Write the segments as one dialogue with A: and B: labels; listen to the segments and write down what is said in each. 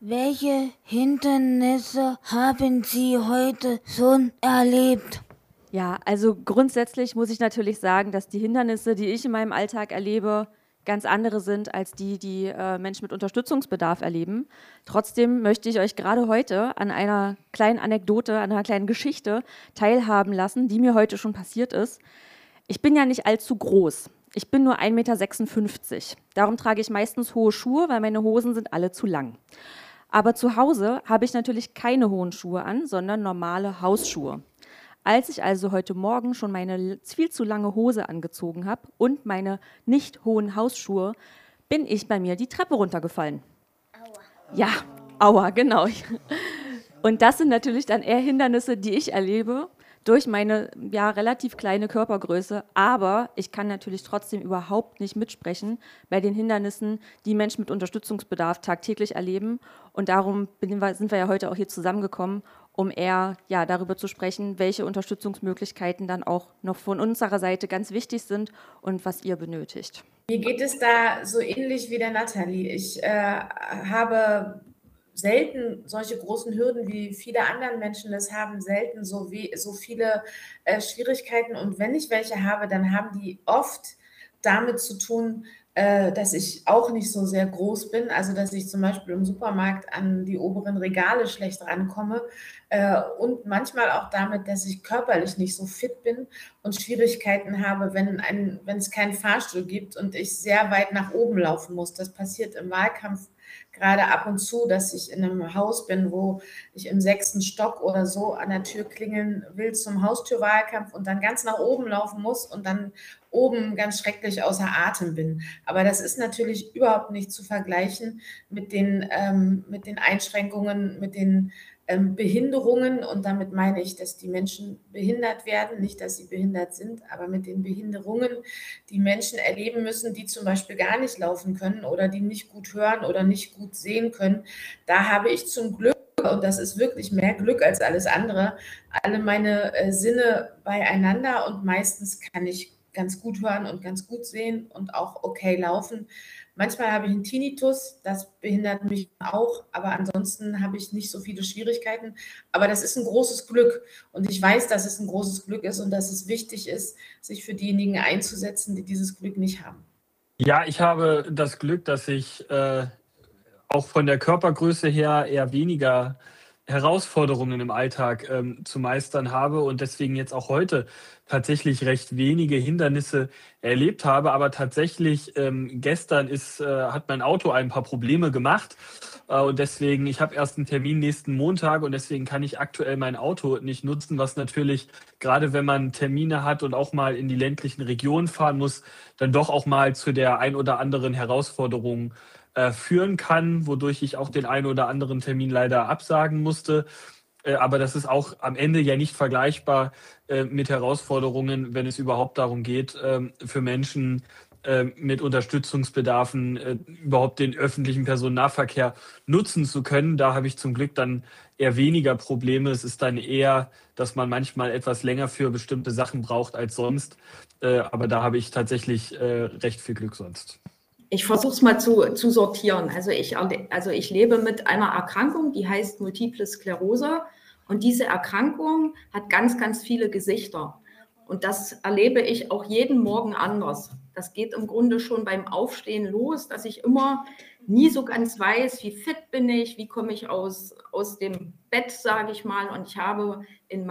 A: Welche Hindernisse haben Sie heute schon erlebt?
B: Ja, also grundsätzlich muss ich natürlich sagen, dass die Hindernisse, die ich in meinem Alltag erlebe, ganz andere sind als die Menschen mit Unterstützungsbedarf erleben. Trotzdem möchte ich euch gerade heute an einer kleinen Anekdote, an einer kleinen Geschichte teilhaben lassen, die mir heute schon passiert ist. Ich bin ja nicht allzu groß. Ich bin nur 1,56 Meter. Darum trage ich meistens hohe Schuhe, weil meine Hosen sind alle zu lang. Aber zu Hause habe ich natürlich keine hohen Schuhe an, sondern normale Hausschuhe. Als ich also heute Morgen schon meine viel zu lange Hose angezogen habe und meine nicht hohen Hausschuhe, bin ich bei mir die Treppe runtergefallen. Ja, aua, genau. Und das sind natürlich dann eher Hindernisse, die ich erlebe durch meine ja relativ kleine Körpergröße. Aber ich kann natürlich trotzdem überhaupt nicht mitsprechen bei den Hindernissen, die Menschen mit Unterstützungsbedarf tagtäglich erleben. Und darum sind wir ja heute auch hier zusammengekommen, um eher ja, darüber zu sprechen, welche Unterstützungsmöglichkeiten dann auch noch von unserer Seite ganz wichtig sind und was ihr benötigt.
C: Mir geht es da so ähnlich wie der Nathalie. Ich habe selten solche großen Hürden, wie viele andere Menschen das haben, selten so viele Schwierigkeiten. Und wenn ich welche habe, dann haben die oft damit zu tun, dass ich auch nicht so sehr groß bin, also dass ich zum Beispiel im Supermarkt an die oberen Regale schlecht rankomme und manchmal auch damit, dass ich körperlich nicht so fit bin und Schwierigkeiten habe, wenn es keinen Fahrstuhl gibt und ich sehr weit nach oben laufen muss. Das passiert im Wahlkampf gerade ab und zu, dass ich in einem Haus bin, wo ich im 6. Stock oder so an der Tür klingeln will zum Haustürwahlkampf und dann ganz nach oben laufen muss und dann oben ganz schrecklich außer Atem bin. Aber das ist natürlich überhaupt nicht zu vergleichen mit den Einschränkungen, mit den Behinderungen. Und damit meine ich, dass die Menschen behindert werden, nicht, dass sie behindert sind, aber mit den Behinderungen, die Menschen erleben müssen, die zum Beispiel gar nicht laufen können oder die nicht gut hören oder nicht gut sehen können. Da habe ich zum Glück, und das ist wirklich mehr Glück als alles andere, alle meine Sinne beieinander und meistens kann ich ganz gut hören und ganz gut sehen und auch okay laufen. Manchmal habe ich einen Tinnitus, das behindert mich auch, aber ansonsten habe ich nicht so viele Schwierigkeiten. Aber das ist ein großes Glück und ich weiß, dass es ein großes Glück ist und dass es wichtig ist, sich für diejenigen einzusetzen, die dieses Glück nicht haben.
D: Ja, ich habe das Glück, dass ich auch von der Körpergröße her eher weniger Herausforderungen im Alltag zu meistern habe und deswegen jetzt auch heute tatsächlich recht wenige Hindernisse erlebt habe. Aber tatsächlich gestern hat mein Auto ein paar Probleme gemacht und deswegen, ich habe erst einen Termin nächsten Montag und deswegen kann ich aktuell mein Auto nicht nutzen, was natürlich, gerade wenn man Termine hat und auch mal in die ländlichen Regionen fahren muss, dann doch auch mal zu der ein oder anderen Herausforderung führen kann, wodurch ich auch den einen oder anderen Termin leider absagen musste. Aber das ist auch am Ende ja nicht vergleichbar mit Herausforderungen, wenn es überhaupt darum geht, für Menschen mit Unterstützungsbedarfen überhaupt den öffentlichen Personennahverkehr nutzen zu können. Da habe ich zum Glück dann eher weniger Probleme. Es ist dann eher, dass man manchmal etwas länger für bestimmte Sachen braucht als sonst. Aber da habe ich tatsächlich recht viel Glück sonst.
E: Ich versuche es mal zu sortieren. Also ich lebe mit einer Erkrankung, die heißt Multiple Sklerose. Und diese Erkrankung hat ganz, ganz viele Gesichter. Und das erlebe ich auch jeden Morgen anders. Das geht im Grunde schon beim Aufstehen los, dass ich immer nie so ganz weiß, wie fit bin ich, wie komme ich aus dem Bett, sage ich mal. Und ich habe in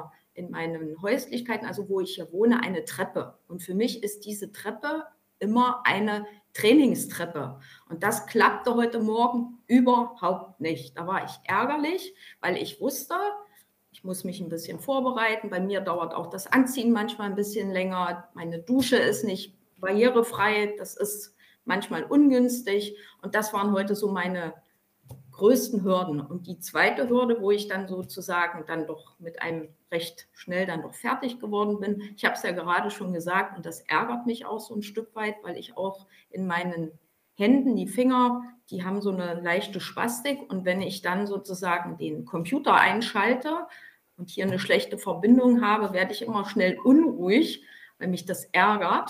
E: meinen Häuslichkeiten, also wo ich hier wohne, eine Treppe. Und für mich ist diese Treppe immer eine Trainingstreppe. Und das klappte heute Morgen überhaupt nicht. Da war ich ärgerlich, weil ich wusste, ich muss mich ein bisschen vorbereiten. Bei mir dauert auch das Anziehen manchmal ein bisschen länger. Meine Dusche ist nicht barrierefrei. Das ist manchmal ungünstig. Und das waren heute so meine größten Hürden. Und die zweite Hürde, wo ich dann sozusagen dann doch mit einem recht schnell dann doch fertig geworden bin, ich habe es ja gerade schon gesagt und das ärgert mich auch so ein Stück weit, weil ich auch in meinen Händen, die Finger, die haben so eine leichte Spastik und wenn ich dann sozusagen den Computer einschalte und hier eine schlechte Verbindung habe, werde ich immer schnell unruhig, weil mich das ärgert.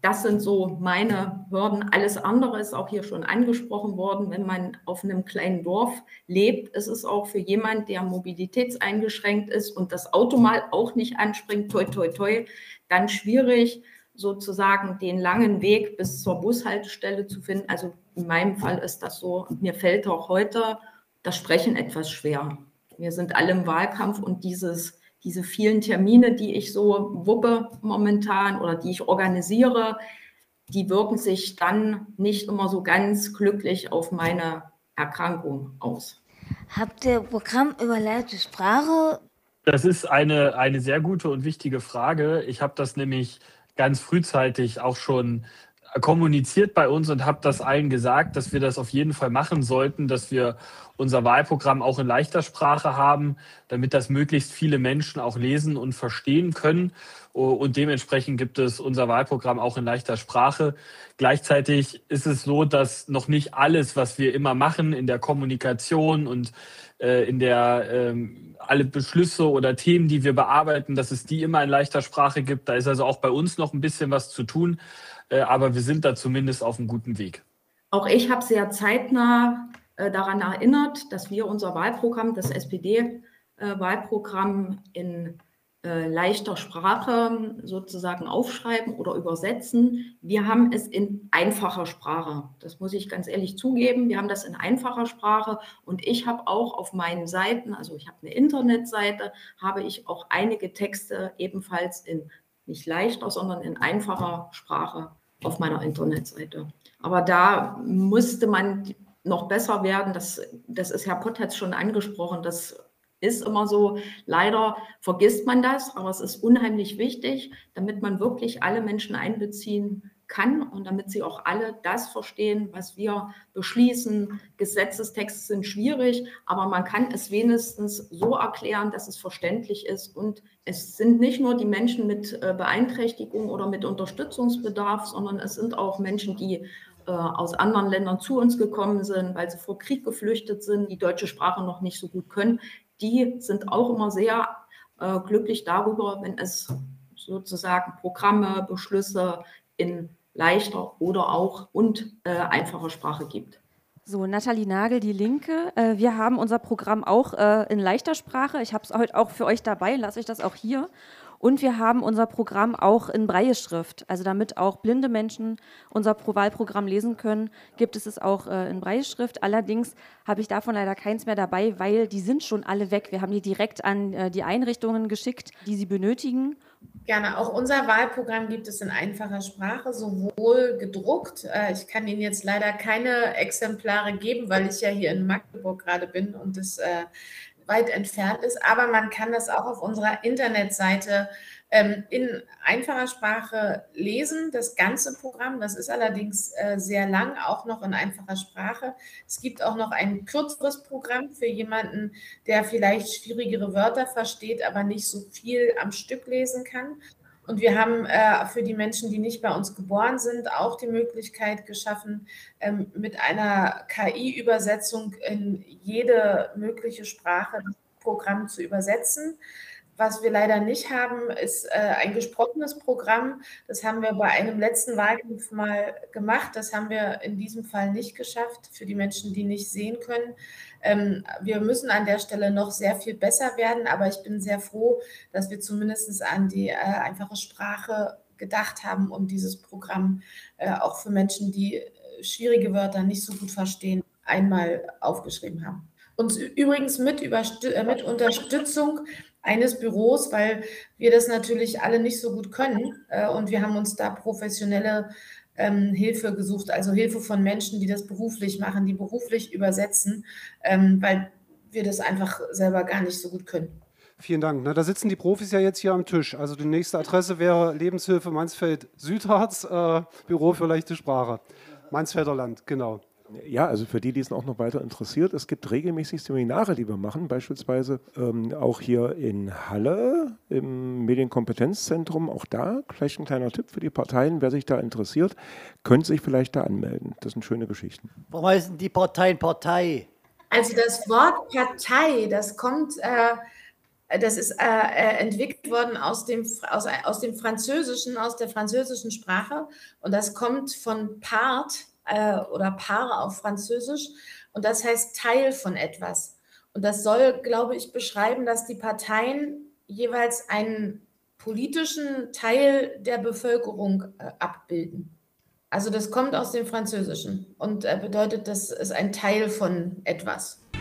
E: Das sind so meine Hürden. Alles andere ist auch hier schon angesprochen worden. Wenn man auf einem kleinen Dorf lebt, ist es auch für jemanden, der mobilitätseingeschränkt ist und das Auto mal auch nicht anspringt, toi, toi, toi, dann schwierig, sozusagen den langen Weg bis zur Bushaltestelle zu finden. Also in meinem Fall ist das so. Mir fällt auch heute das Sprechen etwas schwer. Wir sind alle im Wahlkampf und diese vielen Termine, die ich so wuppe momentan oder die ich organisiere, die wirken sich dann nicht immer so ganz glücklich auf meine Erkrankung aus.
A: Habt ihr Programm über leichte Sprache?
D: Das ist eine sehr gute und wichtige Frage. Ich habe das nämlich ganz frühzeitig auch schon kommuniziert bei uns und habe das allen gesagt, dass wir das auf jeden Fall machen sollten, dass wir unser Wahlprogramm auch in leichter Sprache haben, damit das möglichst viele Menschen auch lesen und verstehen können. Und dementsprechend gibt es unser Wahlprogramm auch in leichter Sprache. Gleichzeitig ist es so, dass noch nicht alles, was wir immer machen in der Kommunikation und in der alle Beschlüsse oder Themen, die wir bearbeiten, dass es die immer in leichter Sprache gibt. Da ist also auch bei uns noch ein bisschen was zu tun. Aber wir sind da zumindest auf einem guten Weg.
E: Auch ich habe sehr zeitnah daran erinnert, dass wir unser Wahlprogramm, das SPD-Wahlprogramm in leichter Sprache sozusagen aufschreiben oder übersetzen. Wir haben es in einfacher Sprache. Das muss ich ganz ehrlich zugeben. Wir haben das in einfacher Sprache und ich habe auch auf meinen Seiten, also ich habe eine Internetseite, habe ich auch einige Texte ebenfalls in nicht leichter, sondern in einfacher Sprache auf meiner Internetseite. Aber da musste man noch besser werden. Das ist, Herr Pott hat es schon angesprochen, das ist immer so, leider vergisst man das, aber es ist unheimlich wichtig, damit man wirklich alle Menschen einbeziehen kann und damit sie auch alle das verstehen, was wir beschließen. Gesetzestexte sind schwierig, aber man kann es wenigstens so erklären, dass es verständlich ist. Und es sind nicht nur die Menschen mit Beeinträchtigung oder mit Unterstützungsbedarf, sondern es sind auch Menschen, die aus anderen Ländern zu uns gekommen sind, weil sie vor Krieg geflüchtet sind, die deutsche Sprache noch nicht so gut können. Die sind auch immer sehr glücklich darüber, wenn es sozusagen Programme, Beschlüsse in leichter oder auch einfacher Sprache gibt.
B: So, Nathalie Nagel, die Linke. Wir haben unser Programm auch in leichter Sprache. Ich habe es heute auch für euch dabei, lasse ich das auch hier. Und wir haben unser Programm auch in Brailleschrift. Also damit auch blinde Menschen unser Wahlprogramm lesen können, gibt es auch in Brailleschrift. Allerdings habe ich davon leider keins mehr dabei, weil die sind schon alle weg. Wir haben die direkt an die Einrichtungen geschickt, die sie benötigen.
C: Gerne. Auch unser Wahlprogramm gibt es in einfacher Sprache, sowohl gedruckt. Ich kann Ihnen jetzt leider keine Exemplare geben, weil ich ja hier in Magdeburg gerade bin und es weit entfernt ist. Aber man kann das auch auf unserer Internetseite in einfacher Sprache lesen, das ganze Programm. Das ist allerdings sehr lang, auch noch in einfacher Sprache. Es gibt auch noch ein kürzeres Programm für jemanden, der vielleicht schwierigere Wörter versteht, aber nicht so viel am Stück lesen kann. Und wir haben für die Menschen, die nicht bei uns geboren sind, auch die Möglichkeit geschaffen, mit einer KI-Übersetzung in jede mögliche Sprache das Programm zu übersetzen. Was wir leider nicht haben, ist ein gesprochenes Programm. Das haben wir bei einem letzten Wahlkampf mal gemacht. Das haben wir in diesem Fall nicht geschafft für die Menschen, die nicht sehen können. Wir müssen an der Stelle noch sehr viel besser werden, aber ich bin sehr froh, dass wir zumindest an die einfache Sprache gedacht haben und dieses Programm auch für Menschen, die schwierige Wörter nicht so gut verstehen, einmal aufgeschrieben haben. Und übrigens mit Unterstützung eines Büros, weil wir das natürlich alle nicht so gut können und wir haben uns da professionelle Hilfe gesucht, also Hilfe von Menschen, die das beruflich machen, die beruflich übersetzen, weil wir das einfach selber gar nicht so gut können.
F: Vielen Dank. Na, da sitzen die Profis ja jetzt hier am Tisch. Also die nächste Adresse wäre Lebenshilfe Mansfeld-Südharz, Büro für leichte Sprache. Mansfelder Land, genau.
G: Ja, also für die, die es auch noch weiter interessiert, es gibt regelmäßig Seminare, die wir machen, beispielsweise auch hier in Halle im Medienkompetenzzentrum, auch da, vielleicht ein kleiner Tipp für die Parteien, wer sich da interessiert, könnte sich vielleicht da anmelden. Das sind schöne Geschichten.
H: Warum heißen die Parteien Partei?
C: Also das Wort Partei, das kommt Das ist entwickelt worden aus dem Französischen, aus der französischen Sprache. Und das kommt von part oder Paare auf Französisch. Und das heißt Teil von etwas. Und das soll, glaube ich, beschreiben, dass die Parteien jeweils einen politischen Teil der Bevölkerung abbilden. Also das kommt aus dem Französischen und bedeutet, das ist ein Teil von etwas.